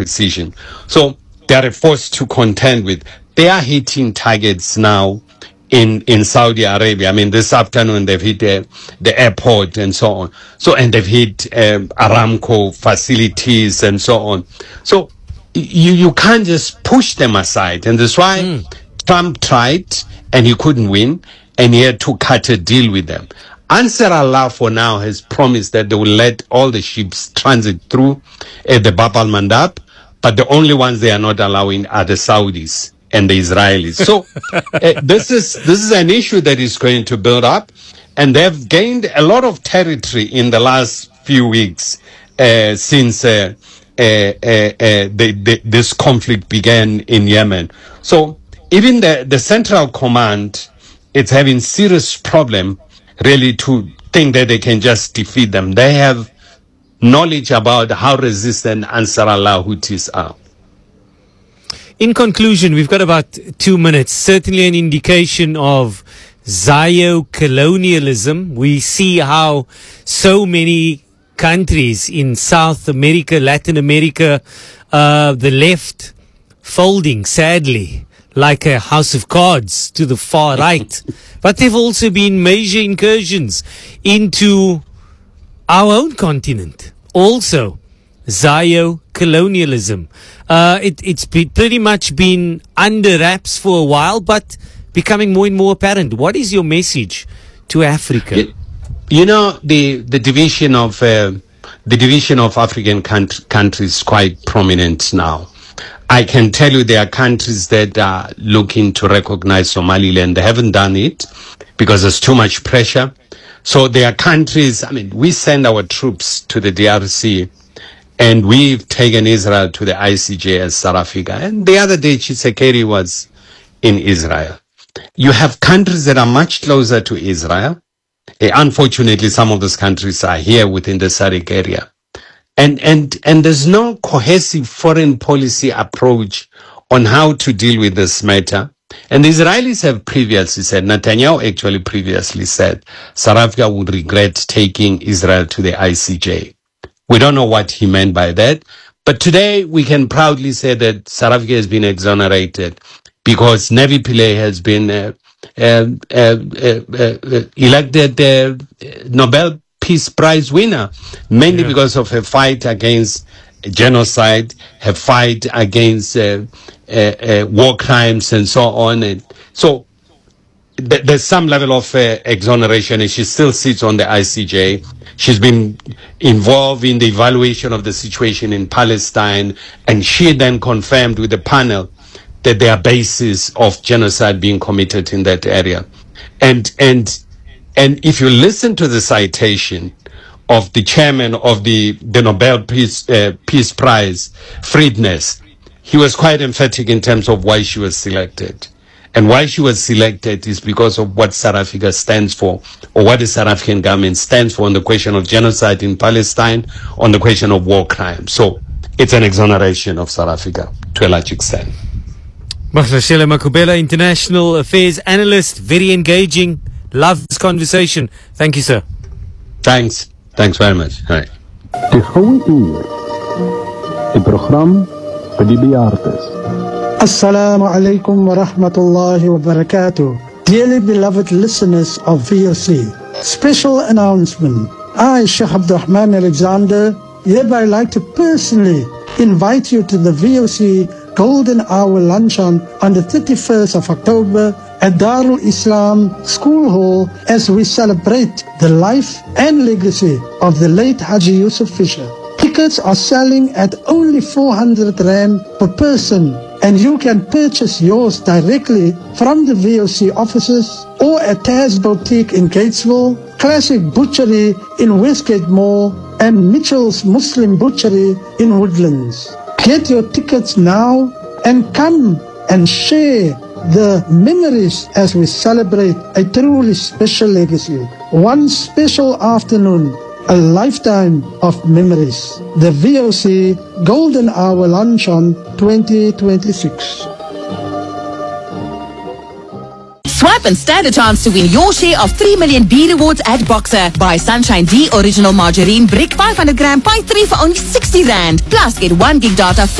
precision. So they are a force to contend with. They are hitting targets now in Saudi Arabia. I mean, this afternoon they've hit the airport and so on. So, and they've hit Aramco facilities and so on. So you can't just push them aside. And that's why Trump tried and he couldn't win, and he had to cut a deal with them. Ansar Allah for now has promised that they will let all the ships transit through the Bab al-Mandab, but the only ones they are not allowing are the Saudis and the Israelis. So this is an issue that is going to build up, and they've gained a lot of territory in the last few weeks since this conflict began in Yemen. So even the Central Command, it's having serious problem really to think that they can just defeat them. They have knowledge about how resistant Ansar Allah Houthis are. In conclusion, we've got about 2 minutes. Certainly an indication of Zio-colonialism. We see how so many countries in South America, Latin America, the left folding, sadly, like a house of cards to the far right. But there have also been major incursions into our own continent. Also, Zio-colonialism. It's pretty much been under wraps for a while, but becoming more and more apparent. What is your message to Africa? You know, the division of African countries is quite prominent now. I can tell you there are countries that are looking to recognize Somaliland. They haven't done it because there's too much pressure. So there are countries, I mean, we send our troops to the DRC, and we've taken Israel to the ICJ as South Africa. And the other day, Tshisekedi was in Israel. You have countries that are much closer to Israel. Unfortunately, some of those countries are here within the SADC area. And there's no cohesive foreign policy approach on how to deal with this matter. And the Israelis have previously said, Netanyahu actually previously said, South Africa would regret taking Israel to the ICJ. We don't know what he meant by that. But today we can proudly say that South Africa has been exonerated because Nevi Pillay has been elected Nobel Peace Prize winner, mainly because of her fight against genocide, her fight against war crimes and so on. And so there's some level of exoneration, and she still sits on the ICJ. She's been involved in the evaluation of the situation in Palestine, and she then confirmed with the panel that there are bases of genocide being committed in that area. And if you listen to the citation of the chairman of the Nobel Peace Prize, Friedness, he was quite emphatic in terms of why she was selected. And why she was selected is because of what South Africa stands for, or what the South African government stands for on the question of genocide in Palestine, on the question of war crimes. So it's an exoneration of South Africa to a large extent. Mahlasela Makubela, International Affairs Analyst, very engaging. Love this conversation. Thank you, sir. Thanks very much. Hi. Die Goue Uur, die program vir die bejaardes. Assalamu alaikum wa rahmatullahi wa barakatuh. Dearly beloved listeners of VOC, special announcement. I, Sheikh Abdurrahman Alexander, hereby like to personally invite you to the VOC Golden Hour Luncheon on the 31st of October at Darul Islam School Hall as we celebrate the life and legacy of the late Haji Yusuf Fisher. Tickets are selling at only 400 Rand per person, and you can purchase yours directly from the VOC offices or at Taz Boutique in Gatesville, Classic Butchery in Westgate Mall, and Mitchell's Muslim Butchery in Woodlands. Get your tickets now and come and share the memories as we celebrate a truly special legacy. One special afternoon, a lifetime of memories. The VOC Golden Hour Luncheon 2026. Swipe and stand a chance to win your share of 3 million B rewards at Boxer. Buy Sunshine D Original Margarine Brick 500 gram, buy 3 for only 60 Rand. Plus get 1 gig data